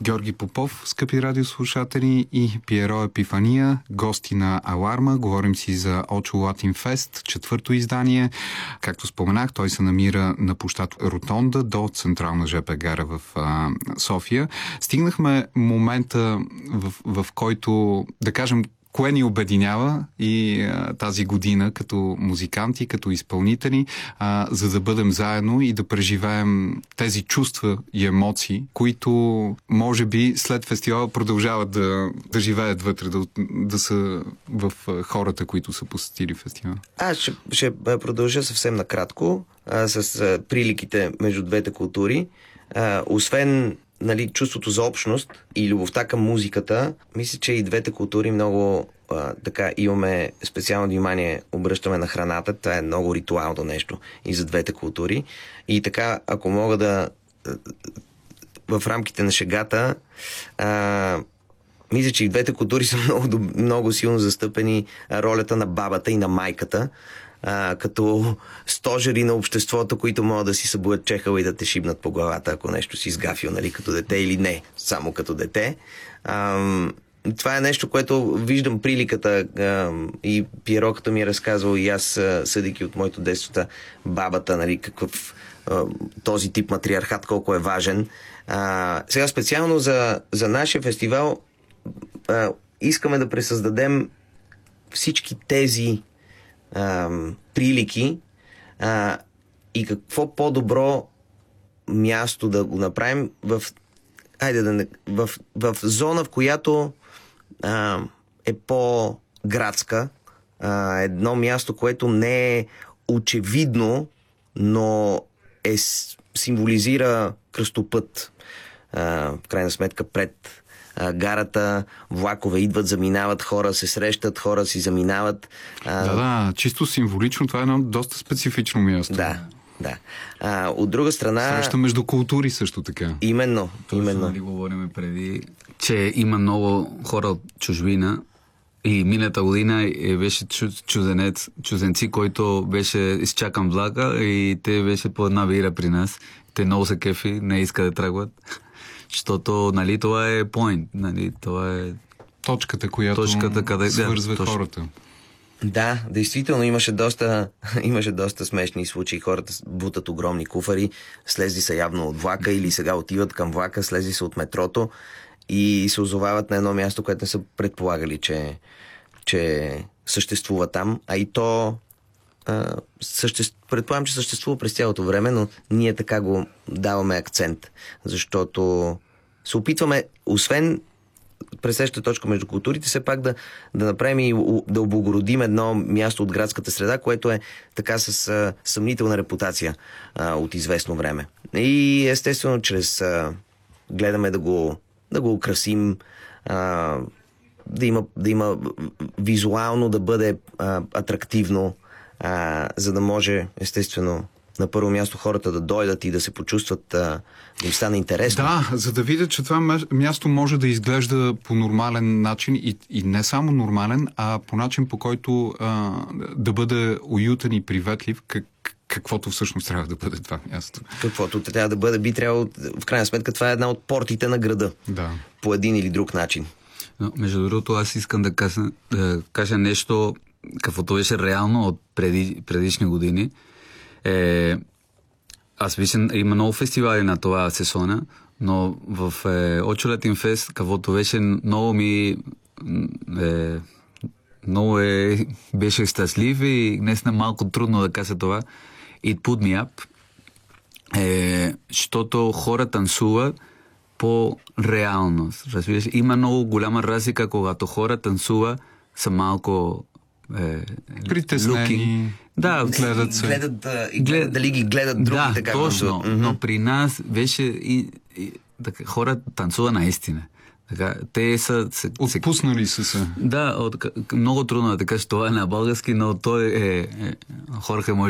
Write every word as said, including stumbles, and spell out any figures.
Георги Попов, скъпи радиослушатели, и Пиеро Епифания, гости на Аларма. Говорим си за Очо Латин Фест, четвърто издание. Както споменах, той се намира на площад Ротонда до Централна жп гара в а, София. Стигнахме момента, в, в който, да кажем, кое ни обединява и а, тази година като музиканти, като изпълнители, а, за да бъдем заедно и да преживеем тези чувства и емоции, които може би след фестивала продължават да, да живеят вътре, да, да са в хората, които са посетили фестивала. Аз ще, ще продължа съвсем накратко а, с а, приликите между двете култури. А, освен нали, чувството за общност и любовта към музиката, мисля, че и двете култури много а, така имаме специално внимание, обръщаме на храната. Това е много ритуално нещо и за двете култури. И така, ако мога да в рамките на шегата, а, мисля, че и двете култури са много, много силно застъпени ролята на бабата и на майката, А, като стожери на обществото, които могат да си събуят чехъл и да те шибнат по главата, ако нещо си сгафил, нали, като дете или не, само като дете. А, това е нещо, което виждам приликата а, и Пиеро, като ми е разказвал, и аз, съдейки от моето детството, бабата, нали, какъв а, този тип матриархат, колко е важен. А, сега специално за, за нашия фестивал а, искаме да пресъздадем всички тези А, прилики а, и какво по-добро място да го направим в, айде да не, в, в зона, в която а, е по-градска, а, едно място, което не е очевидно, но е, символизира кръстопът, а, в крайна сметка пред гарата, влакове идват, заминават, хора се срещат, хора си заминават. Да, да, чисто символично това е едно доста специфично място. Да, да. А, от друга страна... Среща между култури също така. Именно, Точно именно. Нали говорим преди, че има много хора от чужбина и миналата година беше чужденец, чужденци, който беше изчакан влака и те беше по една бира при нас. Те много се кефи, не иска да тръгват. Защото, нали, това е point, нали, това е... Точката, която Точката, къде, свързва да, хората. Да, действително имаше доста, имаше доста смешни случаи. Хората бутат огромни куфари, слезли са явно от влака или сега отиват към влака, слезли са от метрото и се озовават на едно място, което не са предполагали, че, че съществува там. А и то... Съществ... предполагам, че съществува през цялото време, но ние така го даваме акцент, защото се опитваме, освен пресещата точка между културите, все пак да, да направим и да облагородим едно място от градската среда, което е така с а, съмнителна репутация а, от известно време. И естествено, чрез а, гледаме да го, да го украсим, а, да, има, да има визуално да бъде а, атрактивно, А, за да може, естествено, на първо място хората да дойдат и да се почувстват, а, да им стане интересно. Да, за да видят, че това място може да изглежда по нормален начин и, и не само нормален, а по начин, по който а, да бъде уютен и приветлив, как, каквото всъщност трябва да бъде това място. Каквото трябва да бъде, би трябвало, в крайна сметка, това е една от портите на града. Да. По един или друг начин. Но, между другото, аз искам да кажа, да кажа нещо, каквото беше реално от преди, предишни години. Е, аз виждам, има много фестивали на това сезона, но в е, Очо Латин Фест, каквото беше много ми е, много е, беше щастлив и наистина малко трудно да кажа това. It put me up. Е, защото хора танцуват по реалност. Разбираш? Има много голяма разлика, когато хора танцуват са малко е, притеснени, да, гледат, се. гледат, да, и гледат дали ги гледат другите. Да, точно, mm-hmm. но при нас беше и, и така, хора танцува наистина. Така, те са... Се, отпуснали са се. Да, от, много трудно да кажа, това е на български, но той е... е Хорхе може